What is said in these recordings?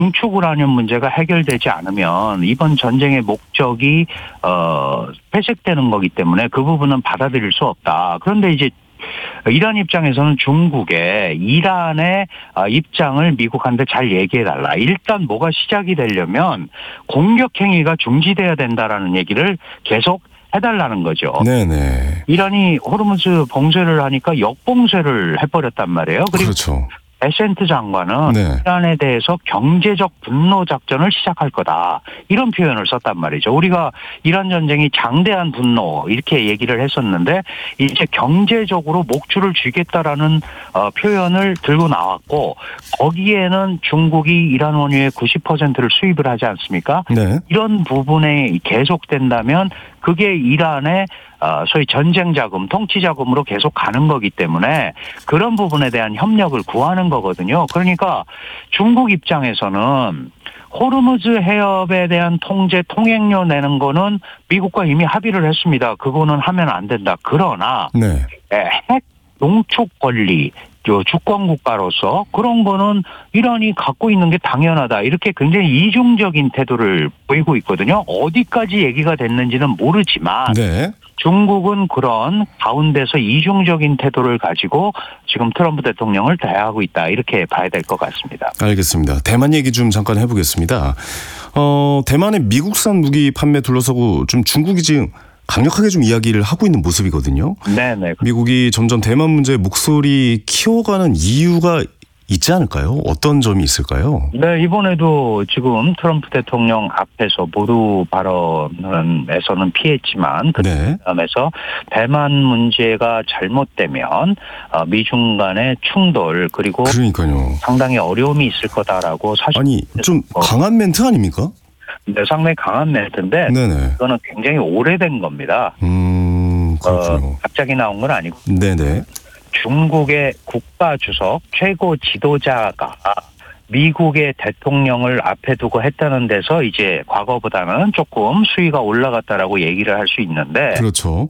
중축을 하는 문제가 해결되지 않으면 이번 전쟁의 목적이 회색되는 거기 때문에 그 부분은 받아들일 수 없다. 그런데 이제 이란 입장에서는 중국의 이란의 입장을 미국한테 잘 얘기해달라. 일단 뭐가 시작이 되려면 공격 행위가 중지돼야 된다라는 얘기를 계속 해달라는 거죠. 네네. 이란이 호르무즈 봉쇄를 하니까 역봉쇄를 해버렸단 말이에요. 그리고 그렇죠. 베센트 장관은 네. 이란에 대해서 경제적 분노 작전을 시작할 거다. 이런 표현을 썼단 말이죠. 우리가 이란 전쟁이 장대한 분노 이렇게 얘기를 했었는데 이제 경제적으로 목줄을 쥐겠다라는 표현을 들고 나왔고 거기에는 중국이 이란 원유의 90%를 수입을 하지 않습니까? 네. 이런 부분에 계속된다면 그게 이란의 소위 전쟁 자금, 통치 자금으로 계속 가는 거기 때문에 그런 부분에 대한 협력을 구하는 거거든요. 그러니까 중국 입장에서는 호르무즈 해협에 대한 통제, 통행료 내는 거는 미국과 이미 합의를 했습니다. 그거는 하면 안 된다. 그러나 네. 핵 농축 권리, 주권 국가로서 그런 거는 이란이 갖고 있는 게 당연하다. 이렇게 굉장히 이중적인 태도를 보이고 있거든요. 어디까지 얘기가 됐는지는 모르지만 네. 중국은 그런 가운데서 이중적인 태도를 가지고 지금 트럼프 대통령을 대하고 있다. 이렇게 봐야 될 것 같습니다. 알겠습니다. 대만 얘기 좀 잠깐 해보겠습니다. 대만의 미국산 무기 판매 둘러싸고 좀 중국이 지금 강력하게 좀 이야기를 하고 있는 모습이거든요. 네네. 미국이 점점 대만 문제에 목소리 키워가는 이유가 있지 않을까요? 어떤 점이 있을까요? 네, 이번에도 지금 트럼프 대통령 앞에서 모두 발언에서는 피했지만 그 네. 다음에서 대만 문제가 잘못되면 미중 간의 충돌 그리고 그러니까요. 상당히 어려움이 있을 거다라고 사실 아니 좀 강한 멘트 아닙니까? 네, 상당히 강한 멘트인데 네네. 이거는 굉장히 오래된 겁니다. 그렇군요. 갑자기 나온 건 아니고 네네. 중국의 국가 주석 최고 지도자가 미국의 대통령을 앞에 두고 했다는 데서 이제 과거보다는 조금 수위가 올라갔다라고 얘기를 할 수 있는데 그렇죠.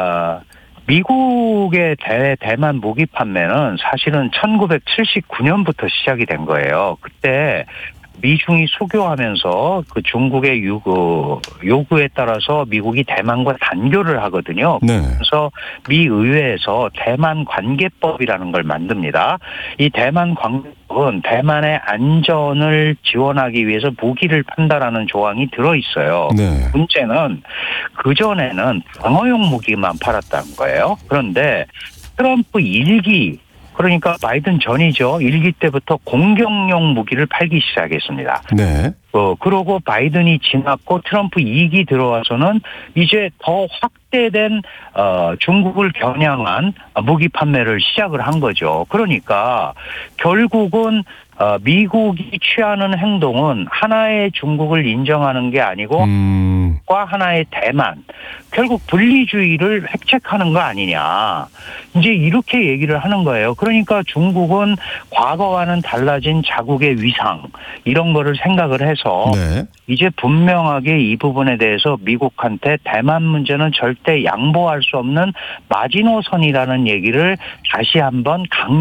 미국의 대만 무기 판매는 사실은 1979년부터 시작이 된 거예요. 그때 미중이 수교하면서 그 중국의 요구에 따라서 미국이 대만과 단교를 하거든요. 네. 그래서 미 의회에서 대만 관계법이라는 걸 만듭니다. 이 대만 관계법은 대만의 안전을 지원하기 위해서 무기를 판다라는 조항이 들어 있어요. 네. 문제는 그전에는 방어용 무기만 팔았다는 거예요. 그런데 트럼프 1기 그러니까 바이든 전이죠. 1기 때부터 공격용 무기를 팔기 시작했습니다. 네. 그러고 바이든이 지났고 트럼프 2기 들어와서는 이제 더 확대된 중국을 겨냥한 무기 판매를 시작을 한 거죠. 그러니까 결국은 미국이 취하는 행동은 하나의 중국을 인정하는 게 아니고 과 하나의 대만 결국 분리주의를 획책하는 거 아니냐 이제 이렇게 얘기를 하는 거예요. 그러니까 중국은 과거와는 달라진 자국의 위상 이런 거를 생각을 해서 네. 이제 분명하게 이 부분에 대해서 미국한테 대만 문제는 절대 양보할 수 없는 마지노선이라는 얘기를 다시 한번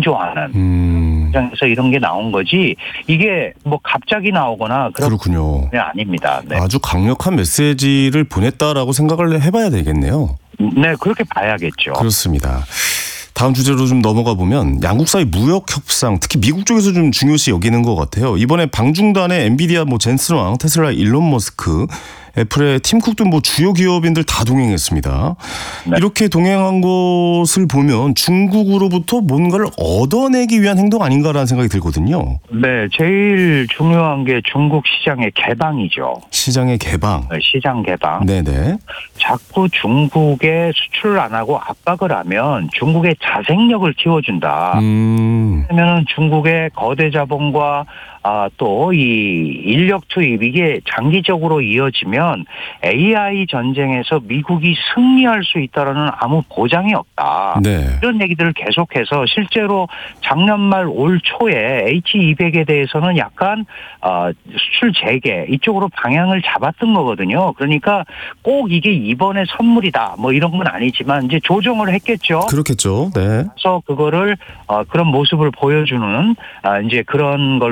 강조하는 입장에서 이런 게 나온 거지 이게 뭐 갑자기 나오거나 그렇군요. 아닙니다. 네. 아주 강력한 메시지를 보냈다라고 생각을 해봐야 되겠네요. 네, 그렇게 봐야겠죠. 그렇습니다. 다음 주제로 좀 넘어가 보면 양국 사이 무역 협상, 특히 미국 쪽에서 좀 중요시 여기는 것 같아요. 이번에 방중단에 엔비디아, 젠슨 왕, 테슬라, 일론 머스크, 애플의 팀 쿡 등 주요 기업인들 다 동행했습니다. 네. 이렇게 동행한 것을 보면 중국으로부터 뭔가를 얻어내기 위한 행동 아닌가라는 생각이 들거든요. 네, 제일 중요한 게 중국 시장의 개방이죠. 시장의 개방. 네, 시장 개방. 네네. 자꾸 중국에 수출을 안 하고 압박을 하면 중국의 자생력을 키워준다. 그러면 중국의 거대 자본과 또 이 인력 투입 이게 장기적으로 이어지면 AI 전쟁에서 미국이 승리할 수 있다라는 아무 보장이 없다. 네. 이런 얘기들을 계속해서 실제로 작년 말 올 초에 H200에 대해서는 약간 수출 재개 이쪽으로 방향을 잡았던 거거든요. 그러니까 꼭 이게 이번에 선물이다 뭐 이런 건 아니지만 이제 조정을 했겠죠. 그렇겠죠. 네. 그래서 그거를 그런 모습을 보여주는 이제 그런 걸랑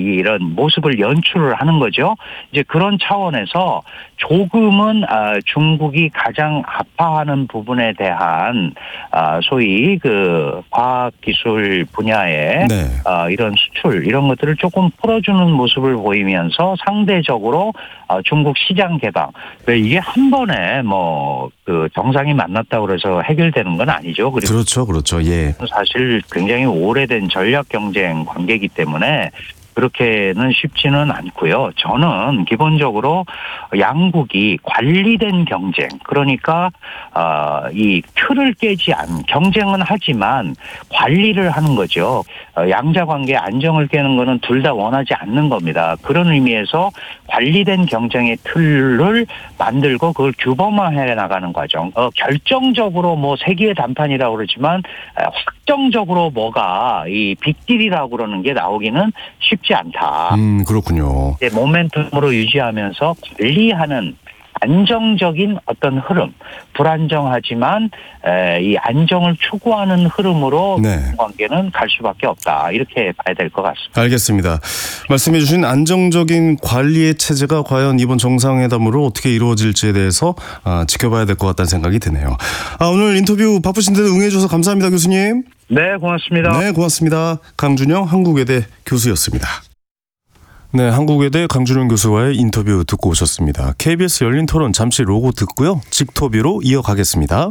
이런 모습을 연출을 하는 거죠. 이제 그런 차원에서 조금은 중국이 가장 아파하는 부분에 대한 소위 그 과학기술 분야의 네. 이런 수출 이런 것들을 조금 풀어주는 모습을 보이면서 상대적으로 중국 시장 개방. 이게 한 번에 뭐 그 정상이 만났다고 그래서 해결되는 건 아니죠. 그리고 그렇죠. 예. 사실 굉장히 오래된 전략 경쟁 관계이기 때문에 그렇게는 쉽지는 않고요. 저는 기본적으로 양국이 관리된 경쟁, 그러니까 이 틀을 깨지 않은 경쟁은 하지만 관리를 하는 거죠. 양자 관계 안정을 깨는 거는 둘 다 원하지 않는 겁니다. 그런 의미에서 관리된 경쟁의 틀을 만들고 그걸 규범화해 나가는 과정. 결정적으로 뭐 세기의 단판이라고 그러지만 확정적으로 뭐가 이 빅딜이라고 그러는 게 나오기는 쉽지 않다. 그렇군요. 모멘텀으로 유지하면서 관리하는 안정적인 어떤 흐름, 불안정하지만 이 안정을 추구하는 흐름으로 네. 관계는 갈 수밖에 없다. 이렇게 봐야 될 것 같습니다. 알겠습니다. 말씀해 주신 안정적인 관리의 체제가 과연 이번 정상회담으로 어떻게 이루어질지에 대해서 지켜봐야 될 것 같다는 생각이 드네요. 오늘 인터뷰 바쁘신데도 응해 주셔서 감사합니다, 교수님. 네, 고맙습니다. 네, 고맙습니다. 강준영 한국외대 교수였습니다. 네, 한국외대 강준영 교수와의 인터뷰 듣고 오셨습니다. KBS 열린 토론 잠시 로고 듣고요. 직토비로 이어가겠습니다.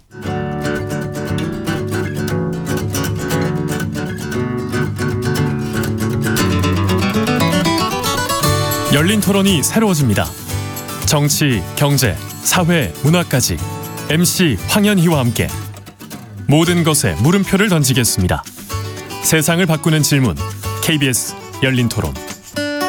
열린 토론이 새로워집니다. 정치, 경제, 사회, 문화까지 MC 황현희와 함께 모든 것에 물음표를 던지겠습니다. 세상을 바꾸는 질문 KBS 열린 토론.